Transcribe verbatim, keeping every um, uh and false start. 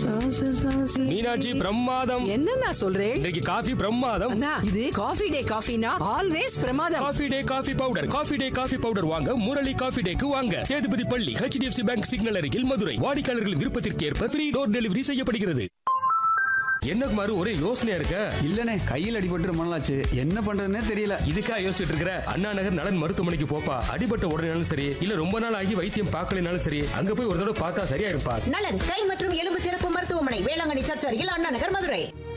மீனாட்சி பிரமாதம். என்ன நான் சொல்றேன், இன்னைக்கு காஃபி பிரமாதம். அண்ணா இது காஃபி டே காஃபினா ஆல்வேஸ் பிரமாதம். Coffee day coffee powder. Coffee day coffee powder வாங்க முரளி காஃபி டேக்கு வாங்க. சேதுபதி பள்ளி, H D F C bank signal அருகில், மதுரை. வாடிக்கையாளர்கள் விருப்பத்திற்கு ஏற்ப ஃப்ரீ டோர் டெலிவரி செய்யப்படுகிறது. என்ன குமார், ஒரே யோசனையா இருக்க? இல்லனே, கையில் அடிபட்டு ரொம்ப நாளாச்சு, என்ன பண்றதுன்னே தெரியல. இதுக்கா யோசிச்சுட்டு இருக்கிற? அண்ணா நகர் நலன் மருத்துவமனைக்கு போப்பா. அடிபட்ட உடனேனாலும் சரி, இல்ல ரொம்ப நாள் ஆகி வைத்தியம் பார்க்கலனாலும் சரி, அங்க போய் ஒரு தடவை பார்த்தா சரியா இருப்பா. நலன் கை மற்றும் எலும்பு சிறப்பு மருத்துவமனை, வேளாங்கண்ணி சர்ச் அருகில், அண்ணா நகர், மதுரை.